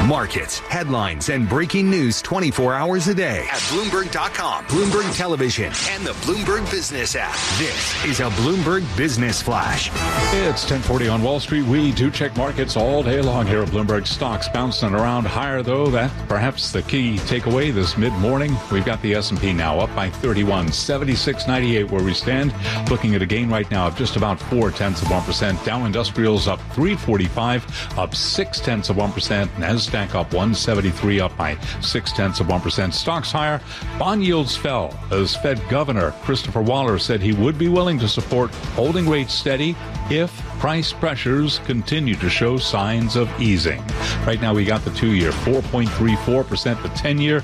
Markets, headlines, and breaking news 24 hours a day at Bloomberg.com, Bloomberg Television, and the Bloomberg Business app. This is a Bloomberg Business Flash. It's 10:40 on Wall Street. We do check markets all day long here at Bloomberg. Stocks bouncing around higher, though. That's perhaps the key takeaway this mid-morning. We've got the S&P now up by 31, 76.98 where we stand. Looking at a gain right now of just about 0.4%. Dow Industrials up 345, up 0.6%. NASDAQ up 173, up by 0.6%. Stocks higher. Bond yields fell as Fed Governor Christopher Waller said he would be willing to support holding rates steady if price pressures continue to show signs of easing. Right now we got the 2-year 4.34%, the 10-year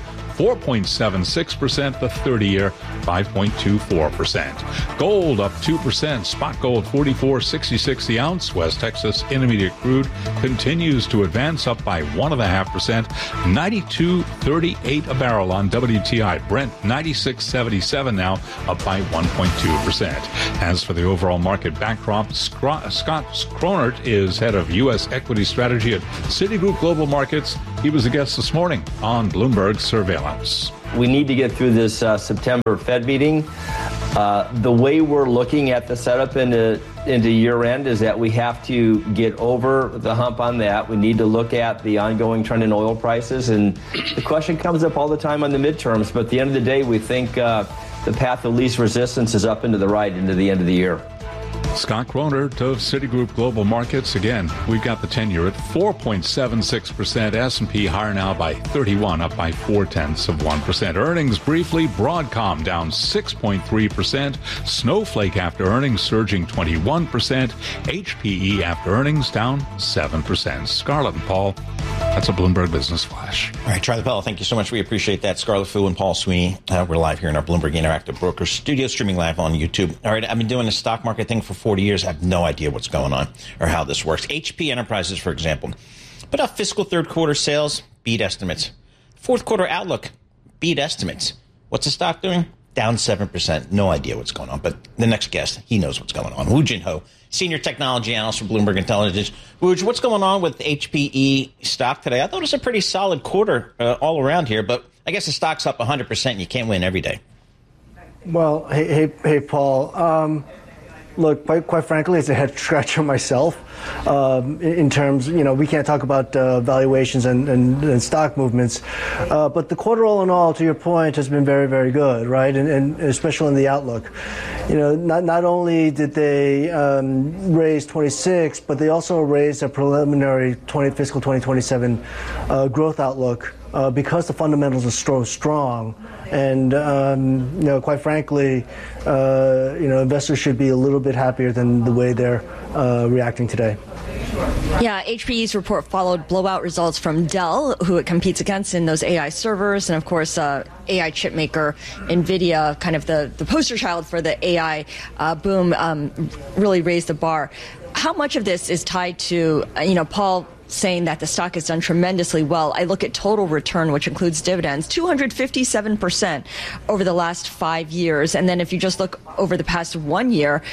4.76%, the 30-year 5.24%. Gold up 2%, spot gold 44.66 the ounce. West Texas Intermediate crude continues to advance, up by 1.5%, 92.38 a barrel on WTI. Brent 96.77 now, up by 1.2%. As for the overall market backdrop, Scott Kronert is head of U.S. equity strategy at Citigroup Global Markets. He was a guest this morning on Bloomberg Surveillance. We need to get through this September Fed meeting. The way we're looking at the setup into year end is that we have to get over the hump on that. We need to look at the ongoing trend in oil prices. And the question comes up all the time on the midterms. But at the end of the day, we think the path of least resistance is up into the right into the end of the year. Scott Kronert of Citigroup Global Markets. Again, we've got the 10-year at 4.76%. S&P higher now by 31, up by 0.4%. Earnings briefly. Broadcom down 6.3%. Snowflake after earnings surging 21%. HPE after earnings down 7%. Scarlett and Paul, that's a Bloomberg Business Flash. All right, Charlie Powell, thank you so much. We appreciate that. Scarlett Fu and Paul Sweeney. We're live here in our Bloomberg Interactive Brokers studio, streaming live on YouTube. All right, I've been doing the stock market thing for 40 years. I have no idea what's going on or how this works. HP Enterprises, for example, put out fiscal third quarter sales, beat estimates. Fourth quarter outlook, beat estimates. What's the stock doing? Down 7%. No idea what's going on. But the next guest, he knows what's going on. Woo Jin Ho, senior technology analyst for Bloomberg Intelligence. Woo, what's going on with HPE stock today? I thought it was a pretty solid quarter all around here, but I guess the stock's up 100% and you can't win every day. Well, hey, Paul. Look, quite frankly, it's a head scratcher myself. In terms, we can't talk about valuations and stock movements, but the quarter, all in all, to your point, has been very, very good, right? And especially in the outlook. Not only did they raise 26, but they also raised a preliminary fiscal 2027 growth outlook because the fundamentals are so strong. And, quite frankly, investors should be a little bit happier than the way they're reacting today. Yeah, HPE's report followed blowout results from Dell, who it competes against in those AI servers. And, of course, AI chip maker NVIDIA, kind of the poster child for the AI boom, really raised the bar. How much of this is tied to, Paul saying that the stock has done tremendously well? I look at total return, which includes dividends, 257% over the last 5 years. And then if you just look over the past 1 year,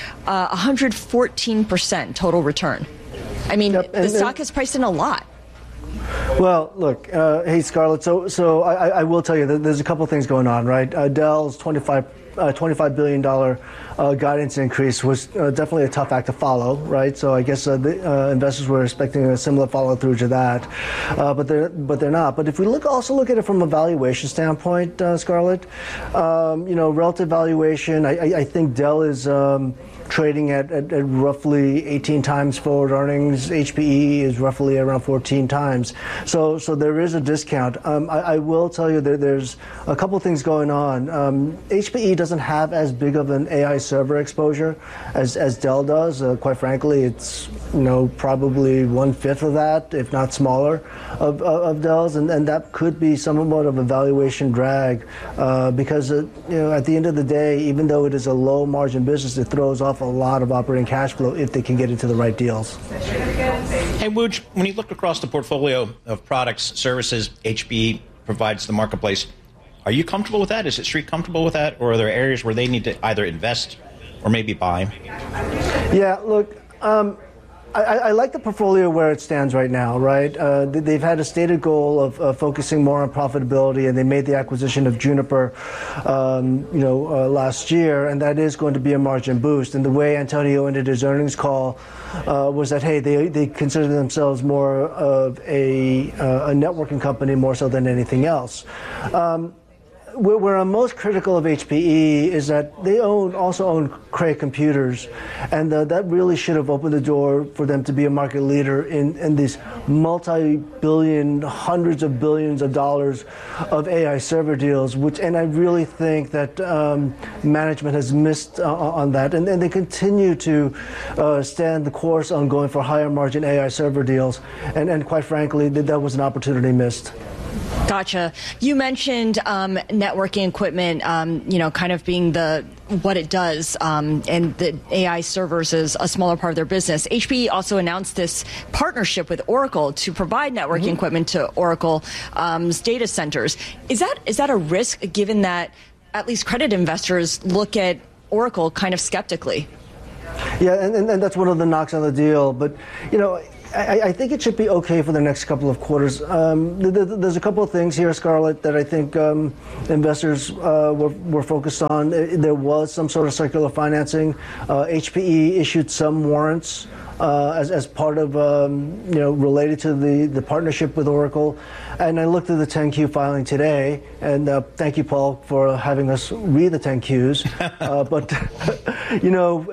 114% total return. I mean, the stock has priced in a lot. Well, look, hey, Scarlett, so I will tell you that there's a couple things going on, right? Dell's $25 billion guidance increase was definitely a tough act to follow, right? So I guess the investors were expecting a similar follow through to that, but they're not. But if we also look at it from a valuation standpoint, Scarlett, relative valuation, I think Dell is trading at roughly 18 times forward earnings. HPE is roughly around 14 times. So there is a discount. I will tell you that there's a couple things going on. HPE doesn't have as big of an AI server exposure as Dell does. Quite frankly, it's probably 1/5 of that, if not smaller, of Dell's, and that could be somewhat of a valuation drag because at the end of the day, even though it is a low margin business, it throws off a lot of operating cash flow if they can get into the right deals. Hey, Wooj, when you look across the portfolio of products, services HPE provides the marketplace, are you comfortable with that? Is the Street comfortable with that? Or are there areas where they need to either invest or maybe buy? Yeah, look, I like the portfolio where it stands right now, right? They've had a stated goal of focusing more on profitability, and they made the acquisition of Juniper, last year, and that is going to be a margin boost. And the way Antonio ended his earnings call was that, hey, they consider themselves more of a networking company more so than anything else. Where I'm most critical of HPE is that they also own Cray Computers, and that really should have opened the door for them to be a market leader in these multi-billion, hundreds of billions of dollars of AI server deals. And I really think that management has missed on that, and they continue to stand the course on going for higher margin AI server deals, and quite frankly, that was an opportunity missed. Gotcha. You mentioned networking equipment, kind of being what it does, and the AI servers is a smaller part of their business. HPE also announced this partnership with Oracle to provide networking equipment to Oracle's data centers. Is that a risk, given that at least credit investors look at Oracle kind of skeptically? Yeah, and that's one of the knocks on the deal. But, I think it should be okay for the next couple of quarters. There's a couple of things here, Scarlett, that I think investors were focused on. There was some sort of circular financing. HPE issued some warrants as part of, related to the partnership with Oracle. And I looked at the 10Q filing today, and thank you, Paul, for having us read the 10Qs. But,